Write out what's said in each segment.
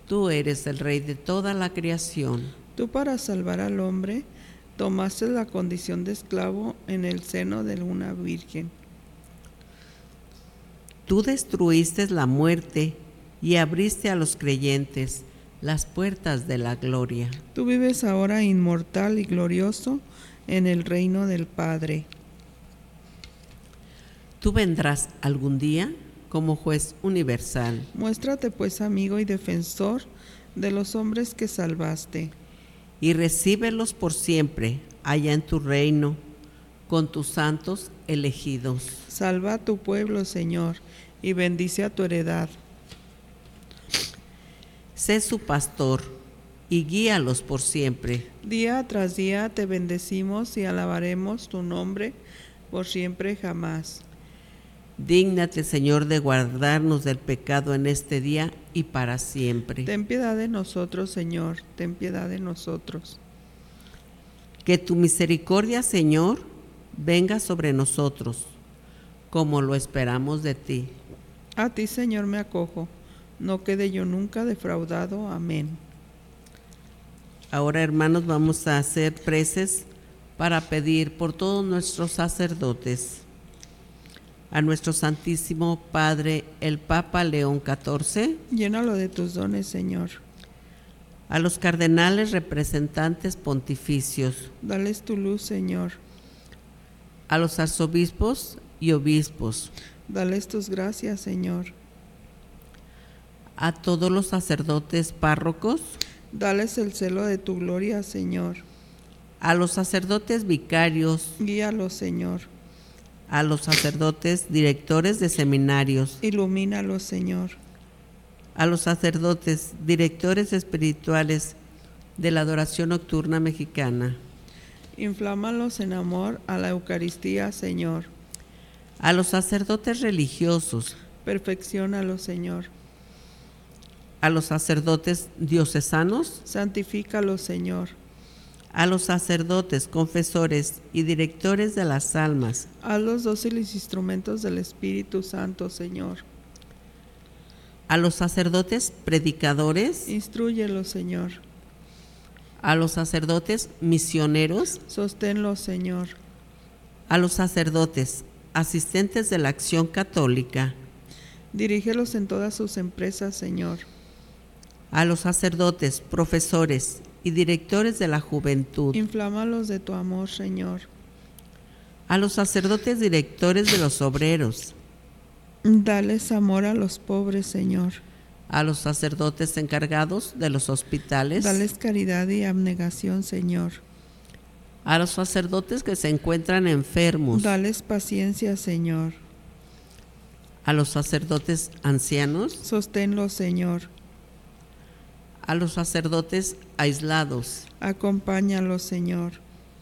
Tú eres el Rey de toda la creación. Tú, para salvar al hombre, tomaste la condición de esclavo en el seno de una virgen. Tú destruiste la muerte y abriste a los creyentes las puertas de la gloria. Tú vives ahora inmortal y glorioso en el reino del Padre. Tú vendrás algún día como juez universal. Muéstrate pues amigo y defensor de los hombres que salvaste. Y recíbelos por siempre allá en tu reino, con tus santos elegidos. Salva a tu pueblo, Señor, y bendice a tu heredad. Sé su pastor y guíalos por siempre. Día tras día te bendecimos y alabaremos tu nombre por siempre jamás. Dígnate, Señor, de guardarnos del pecado en este día y para siempre. Ten piedad de nosotros, Señor, ten piedad de nosotros. Que tu misericordia, Señor, venga sobre nosotros, como lo esperamos de ti. A ti, Señor, me acojo. No quede yo nunca defraudado. Amén. Ahora, hermanos, vamos a hacer preces para pedir por todos nuestros sacerdotes. A nuestro Santísimo Padre, el Papa León XIV. Llénalo de tus dones, Señor. A los cardenales representantes pontificios. Dales tu luz, Señor. A los arzobispos y obispos. Dales tus gracias, Señor. A todos los sacerdotes párrocos. Dales el celo de tu gloria, Señor. A los sacerdotes vicarios. Guíalos, Señor. A los sacerdotes directores de seminarios. Ilumínalos, Señor. A los sacerdotes directores espirituales de la adoración nocturna mexicana. Inflámalos en amor a la Eucaristía, Señor. A los sacerdotes religiosos. Perfecciónalos, Señor. A los sacerdotes diocesanos. Santifícalos, Señor. A los sacerdotes, confesores y directores de las almas. Hazlos dóciles instrumentos del Espíritu Santo, Señor. A los sacerdotes predicadores. Instrúyelos, Señor. A los sacerdotes misioneros. Sosténlos, Señor. A los sacerdotes asistentes de la acción católica. Dirígelos en todas sus empresas, Señor. A los sacerdotes, profesores y directores de la juventud. Inflámalos de tu amor, Señor. A los sacerdotes directores de los obreros. Dales amor a los pobres, Señor. A los sacerdotes encargados de los hospitales. Dales caridad y abnegación, Señor. A los sacerdotes que se encuentran enfermos. Dales paciencia, Señor. A los sacerdotes ancianos. Sosténlos, Señor. A los sacerdotes aislados. Acompáñalos, Señor.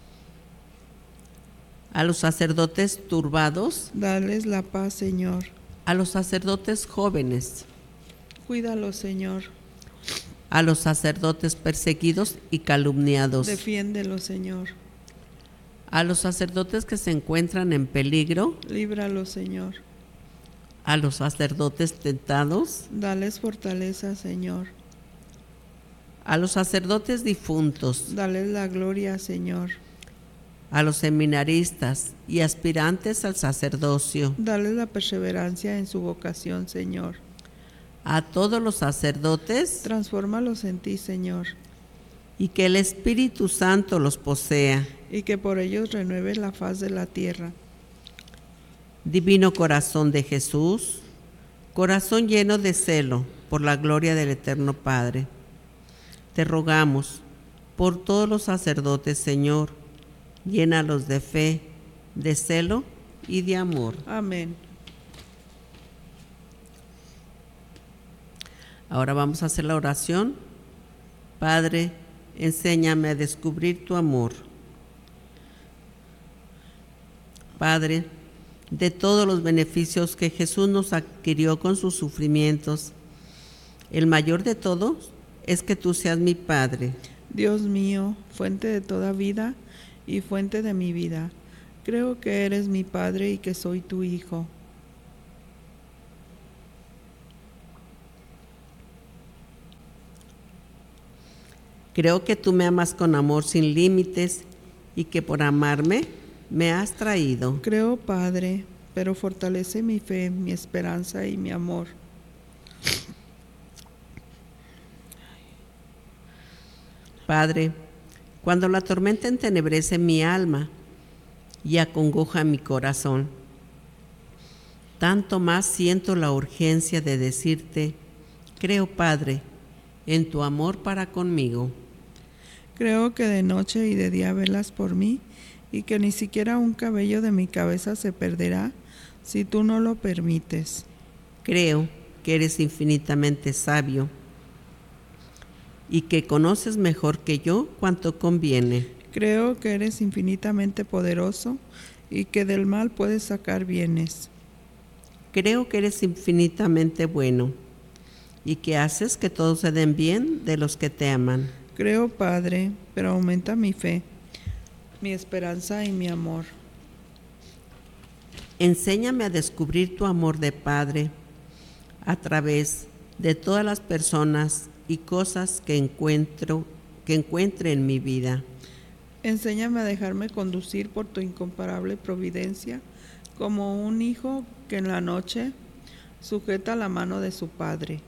A los sacerdotes turbados. Dales la paz, Señor. A los sacerdotes jóvenes. Cuídalos, Señor. A los sacerdotes perseguidos y calumniados. Defiéndelos, Señor. A los sacerdotes que se encuentran en peligro. Líbralos, Señor. A los sacerdotes tentados. Dales fortaleza, Señor. A los sacerdotes difuntos. Dales la gloria, Señor. A los seminaristas y aspirantes al sacerdocio. Dales la perseverancia en su vocación, Señor. A todos los sacerdotes. Transfórmalos en ti, Señor. Y que el Espíritu Santo los posea. Y que por ellos renueve la faz de la tierra. Divino corazón de Jesús, corazón lleno de celo por la gloria del Eterno Padre, te rogamos por todos los sacerdotes, Señor, llénalos de fe, de celo y de amor. Amén. Ahora vamos a hacer la oración. Padre, enséñame a descubrir tu amor. Padre, de todos los beneficios que Jesús nos adquirió con sus sufrimientos, el mayor de todos es que tú seas mi Padre. Dios mío, fuente de toda vida y fuente de mi vida, creo que eres mi Padre y que soy tu Hijo. Creo que tú me amas con amor sin límites y que por amarme me has traído. Creo, Padre, pero fortalece mi fe, mi esperanza y mi amor. Padre, cuando la tormenta entenebrece mi alma y acongoja mi corazón, tanto más siento la urgencia de decirte, creo, Padre, en tu amor para conmigo. Creo que de noche y de día velas por mí y que ni siquiera un cabello de mi cabeza se perderá si tú no lo permites. Creo que eres infinitamente sabio y que conoces mejor que yo cuanto conviene. Creo que eres infinitamente poderoso y que del mal puedes sacar bienes. Creo que eres infinitamente bueno y que haces que todos se den bien de los que te aman. Creo, Padre, pero aumenta mi fe, mi esperanza y mi amor. Enséñame a descubrir tu amor de Padre a través de todas las personas y cosas que encuentre en mi vida. Enséñame a dejarme conducir por tu incomparable providencia, como un hijo que en la noche sujeta la mano de su padre.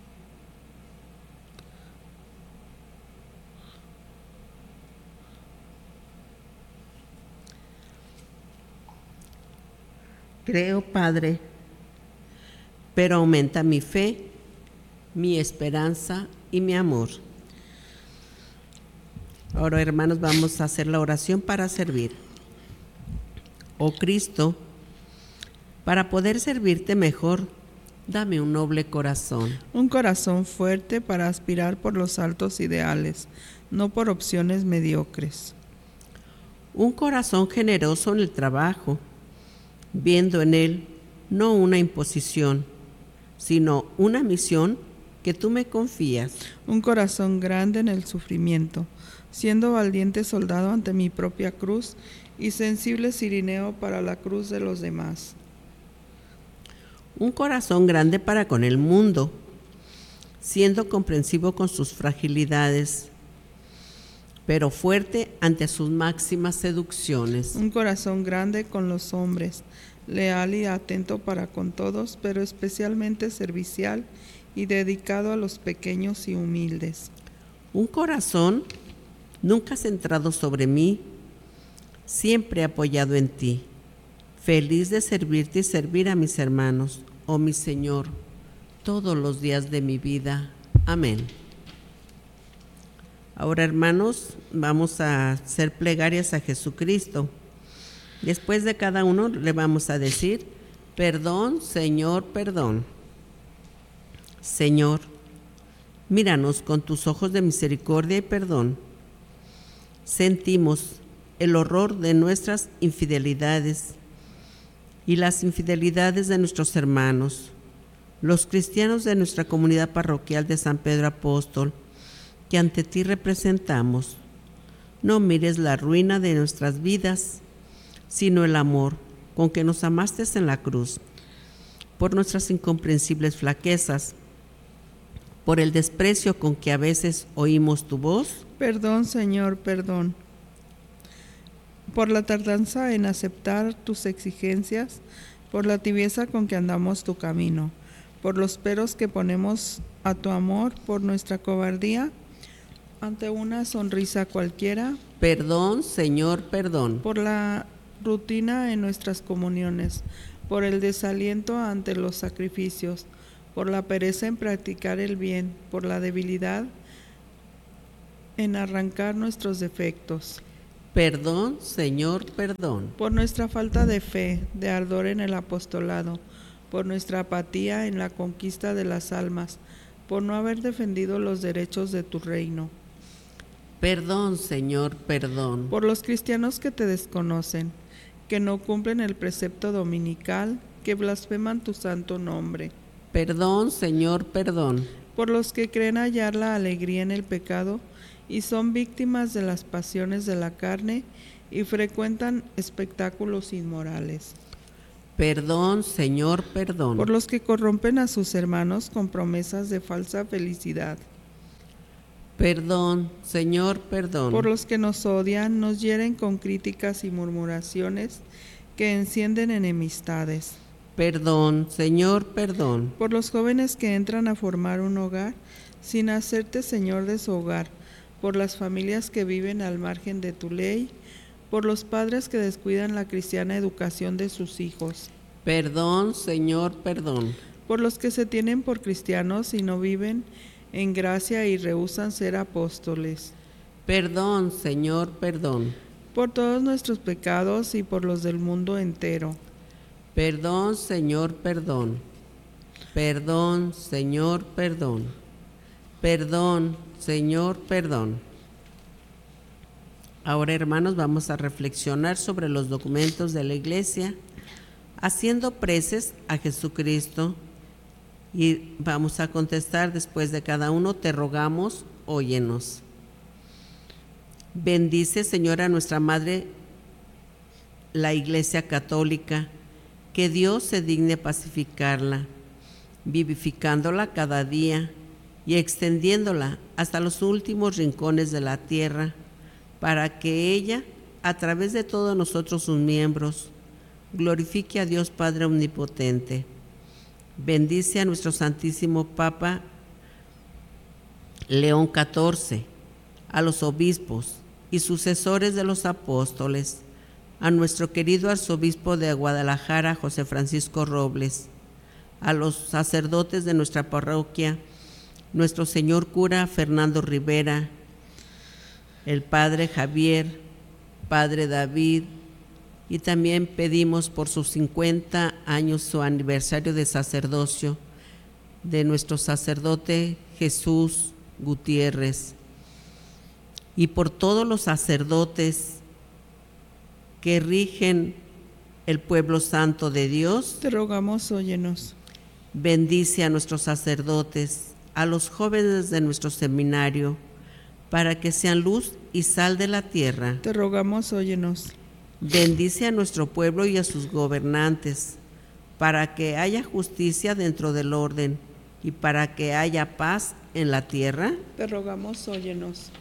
Creo, Padre, pero aumenta mi fe, mi esperanza y mi amor. Ahora, hermanos, vamos a hacer la oración para servir. Oh Cristo, para poder servirte mejor, dame un noble corazón. Un corazón fuerte para aspirar por los altos ideales, no por opciones mediocres. Un corazón generoso en el trabajo, viendo en él no una imposición, sino una misión que tú me confías. Un corazón grande en el sufrimiento, siendo valiente soldado ante mi propia cruz y sensible cirineo para la cruz de los demás. Un corazón grande para con el mundo, siendo comprensivo con sus fragilidades, pero fuerte ante sus máximas seducciones. Un corazón grande con los hombres, leal y atento para con todos, pero especialmente servicial y dedicado a los pequeños y humildes. Un corazón nunca centrado sobre mí, siempre apoyado en ti, feliz de servirte y servir a mis hermanos, oh mi Señor, todos los días de mi vida. Amén. Ahora, hermanos, vamos a hacer plegarias a Jesucristo. Después de cada uno le vamos a decir, perdón, Señor, perdón. Señor, míranos con tus ojos de misericordia y perdón. Sentimos el horror de nuestras infidelidades y las infidelidades de nuestros hermanos, los cristianos de nuestra comunidad parroquial de San Pedro Apóstol, que ante ti representamos. No mires la ruina de nuestras vidas, sino el amor con que nos amaste en la cruz, por nuestras incomprensibles flaquezas, por el desprecio con que a veces oímos tu voz. Perdón, Señor, perdón. Por la tardanza en aceptar tus exigencias, por la tibieza con que andamos tu camino, por los peros que ponemos a tu amor, por nuestra cobardía ante una sonrisa cualquiera. Perdón, Señor, perdón. Por la rutina en nuestras comuniones, por el desaliento ante los sacrificios, por la pereza en practicar el bien, por la debilidad en arrancar nuestros defectos. Perdón, Señor, perdón. Por nuestra falta de fe, de ardor en el apostolado, por nuestra apatía en la conquista de las almas, por no haber defendido los derechos de tu reino. Perdón, Señor, perdón. Por los cristianos que te desconocen, que no cumplen el precepto dominical, que blasfeman tu santo nombre. Perdón, Señor, perdón. Por los que creen hallar la alegría en el pecado y son víctimas de las pasiones de la carne y frecuentan espectáculos inmorales. Perdón, Señor, perdón. Por los que corrompen a sus hermanos con promesas de falsa felicidad. Perdón, Señor, perdón. Por los que nos odian, nos hieren con críticas y murmuraciones que encienden enemistades. Perdón, Señor, perdón. Por los jóvenes que entran a formar un hogar sin hacerte Señor de su hogar. Por las familias que viven al margen de tu ley. Por los padres que descuidan la cristiana educación de sus hijos. Perdón, Señor, perdón. Por los que se tienen por cristianos y no viven en gracia y rehúsan ser apóstoles. Perdón, Señor, perdón. Por todos nuestros pecados y por los del mundo entero. Perdón, Señor, perdón. Perdón, Señor, perdón. Perdón, Señor, perdón. Ahora, hermanos, vamos a reflexionar sobre los documentos de la Iglesia, haciendo preces a Jesucristo, y vamos a contestar después de cada uno: te rogamos, óyenos. Bendice, Señora, nuestra Madre, la Iglesia Católica, que Dios se digne pacificarla, vivificándola cada día y extendiéndola hasta los últimos rincones de la tierra, para que ella, a través de todos nosotros sus miembros, glorifique a Dios Padre Omnipotente. Bendice a nuestro Santísimo Papa León XIV, a los obispos y sucesores de los apóstoles, a nuestro querido arzobispo de Guadalajara, José Francisco Robles, a los sacerdotes de nuestra parroquia, nuestro señor cura Fernando Rivera, el padre Javier, padre David, y también pedimos por sus 50 años, su aniversario de sacerdocio, de nuestro sacerdote Jesús Gutiérrez, y por todos los sacerdotes que rigen el pueblo santo de Dios. Te rogamos, óyenos. Bendice a nuestros sacerdotes, a los jóvenes de nuestro seminario, para que sean luz y sal de la tierra. Te rogamos, óyenos. Bendice a nuestro pueblo y a sus gobernantes, para que haya justicia dentro del orden y para que haya paz en la tierra. Te rogamos, óyenos.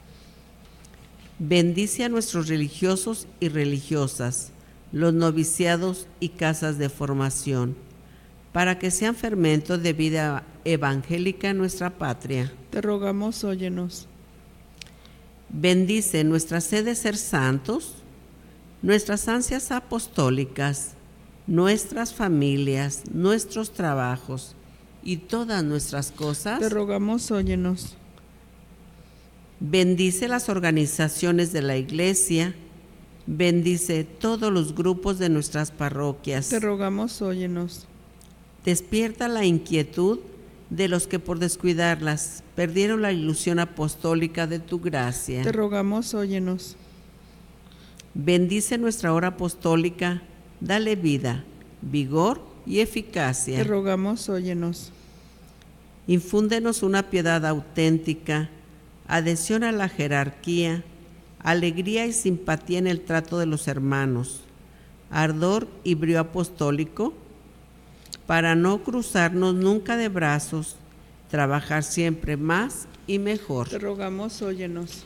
Bendice a nuestros religiosos y religiosas, los noviciados y casas de formación, para que sean fermento de vida evangélica en nuestra patria. Te rogamos, óyenos. Bendice nuestra sed de ser santos, nuestras ansias apostólicas, nuestras familias, nuestros trabajos y todas nuestras cosas. Te rogamos, óyenos. Bendice las organizaciones de la Iglesia, bendice todos los grupos de nuestras parroquias. Te rogamos, óyenos. Despierta la inquietud de los que por descuidarlas perdieron la ilusión apostólica de tu gracia. Te rogamos, óyenos. Bendice nuestra hora apostólica, dale vida, vigor y eficacia. Te rogamos, óyenos. Infúndenos una piedad auténtica, adhesión a la jerarquía, alegría y simpatía en el trato de los hermanos, ardor y brío apostólico, para no cruzarnos nunca de brazos, trabajar siempre más y mejor. Te rogamos, óyenos.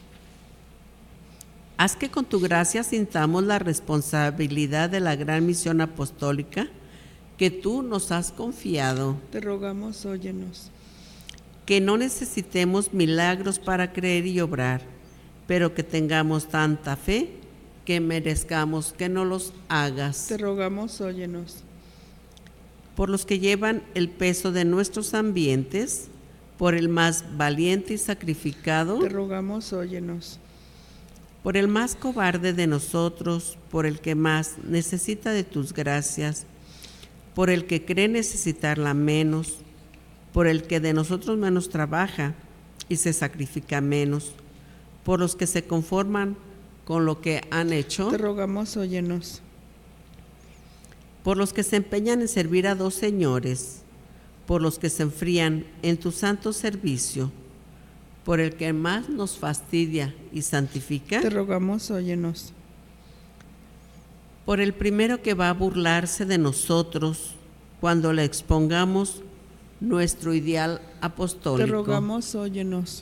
Haz que con tu gracia sintamos la responsabilidad de la gran misión apostólica que tú nos has confiado. Te rogamos, óyenos. Que no necesitemos milagros para creer y obrar, pero que tengamos tanta fe que merezcamos que nos los hagas. Te rogamos, óyenos. Por los que llevan el peso de nuestros ambientes, por el más valiente y sacrificado, Te rogamos, óyenos. por el más cobarde de nosotros, por el que más necesita de tus gracias, por el que cree necesitarla menos, por el que de nosotros menos trabaja y se sacrifica menos, por los que se conforman con lo que han hecho, Te rogamos, óyenos. por los que se empeñan en servir a dos señores, por los que se enfrían en tu santo servicio, por el que más nos fastidia y santifica, Te rogamos, óyenos. por el primero que va a burlarse de nosotros cuando le expongamos nuestro ideal apostólico. Te rogamos, óyenos.